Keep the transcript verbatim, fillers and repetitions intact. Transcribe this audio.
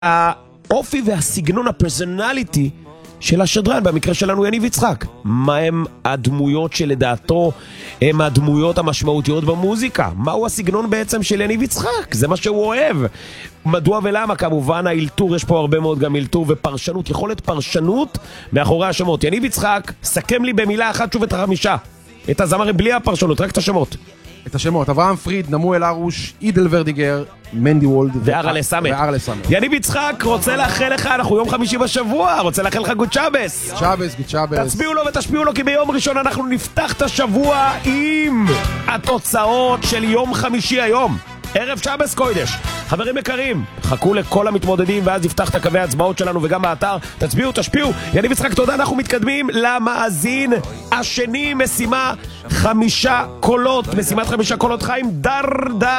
האופי והסגנון, הפרסונליטי של השדרן, במקרה שלנו יניב יצחק. מה הם הדמויות שלדעתו הם הדמויות המשמעותיות במוזיקה? מהו הסגנון בעצם של יניב יצחק? זה מה שהוא אוהב. מדוע ולמה? כמובן האלתור, יש פה הרבה מאוד גם אלתור ופרשנות, יכולת פרשנות מאחורי השמות. יניב יצחק, סכם לי במילה אחת שוב את החמישה, את הזמרים בלי הפרשנות, רק את השמות. את השמות, אברהם פריד, נמואל ארוש, אידל ורדיגר, מנדי וולד וארלה סמט. יניב יצחק, רוצה לאחל לך, אנחנו יום חמישי בשבוע, רוצה לאחל לך גוד שבס. שבס, גוד שבס. תצביעו לו ותשפיעו לו, כי ביום ראשון אנחנו נפתח את השבוע עם התוצאות של יום חמישי היום. ערב שבס קוידש. חברים יקרים, חכו לכל המתמודדים ואז נפתח את הקווי ההצבעות שלנו וגם באתר. תצביעו, תשפיעו. יניב יצחק, תודה, אנחנו מתקדמים למאזין השני, משימה חמישה קולות, משימת חמישה קולות, חיים דרדה.